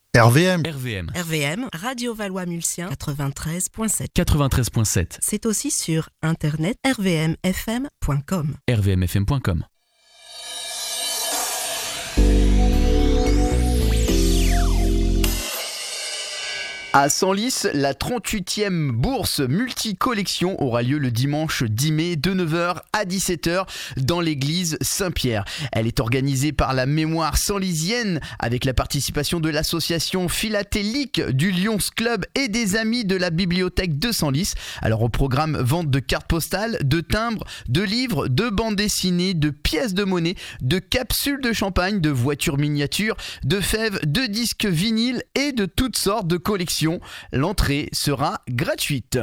RVM. RVM, Radio Valois-Mulsien, 93.7. 93.7. C'est aussi sur internet rvmfm.com. rvmfm.com. À Senlis, la 38e bourse multi-collection aura lieu le dimanche 10 mai de 9h à 17h dans l'église Saint-Pierre. Elle est organisée par la Mémoire senlisienne avec la participation de l'association philatélique du Lions Club et des amis de la bibliothèque de Senlis. Alors au programme, vente de cartes postales, de timbres, de livres, de bandes dessinées, de pièces de monnaie, de capsules de champagne, de voitures miniatures, de fèves, de disques vinyles et de toutes sortes de collections. L'entrée sera gratuite.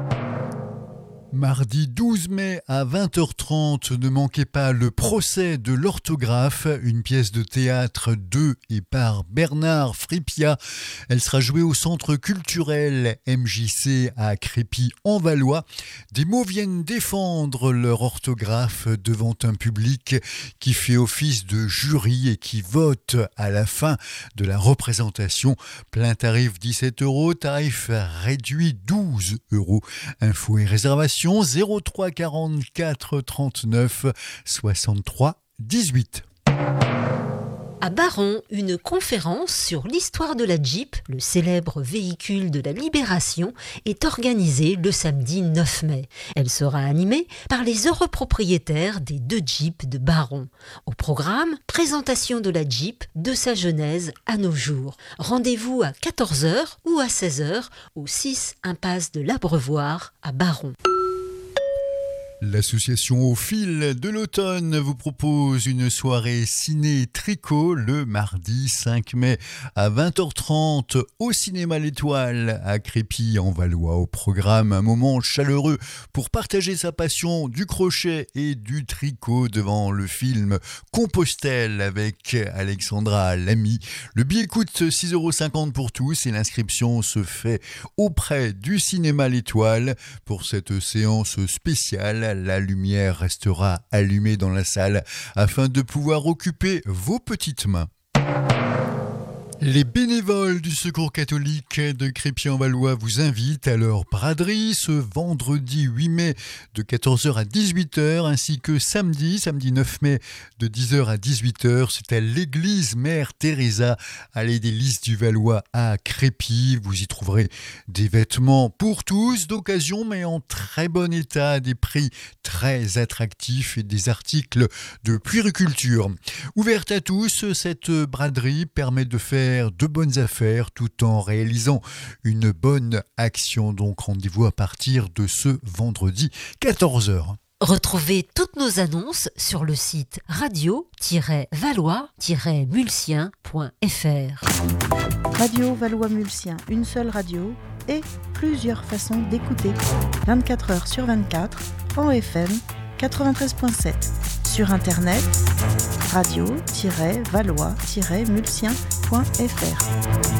Mardi 12 mai à 20h30, ne manquez pas le procès de l'orthographe, une pièce de théâtre de et par Bernard Fripia. Elle sera jouée au centre culturel MJC à Crépy-en-Valois. Des mots viennent défendre leur orthographe devant un public qui fait office de jury et qui vote à la fin de la représentation. Plein tarif 17 €, tarif réduit 12 €. Infos et réservations 03 44 39 63 18. À Baron, une conférence sur l'histoire de la Jeep, le célèbre véhicule de la Libération, est organisée le samedi 9 mai. Elle sera animée par les heureux propriétaires des 2 Jeeps de Baron. Au programme, présentation de la Jeep de sa genèse à nos jours. Rendez-vous à 14h ou à 16h au 6 impasse de l'Abreuvoir à Baron. L'association Au Fil de l'Automne vous propose une soirée ciné-tricot le mardi 5 mai à 20h30 au cinéma L'Étoile à Crépy-en-Valois. Au programme, un moment chaleureux pour partager sa passion du crochet et du tricot devant le film Compostelle avec Alexandra Lamy. Le billet coûte 6,50 € pour tous et l'inscription se fait auprès du cinéma L'Étoile. Pour cette séance spéciale, la lumière restera allumée dans la salle afin de pouvoir occuper vos petites mains. Les bénévoles du Secours catholique de Crépy-en-Valois vous invitent à leur braderie ce vendredi 8 mai de 14h à 18h ainsi que samedi 9 mai de 10h à 18h. C'est à l'église Mère Teresa, allée des Lys du Valois à Crépy. Vous y trouverez des vêtements pour tous d'occasion mais en très bon état, des prix très attractifs et des articles de puériculture. Ouverte à tous, cette braderie permet de faire de bonnes affaires tout en réalisant une bonne action. Donc rendez-vous à partir de ce vendredi 14h. Retrouvez toutes nos annonces sur le site radio-valois-mulsien.fr. Radio Valois-Mulsien, une seule radio et plusieurs façons d'écouter. 24h sur 24 en FM 93.7. Sur internet radio-valois-mulsien.fr.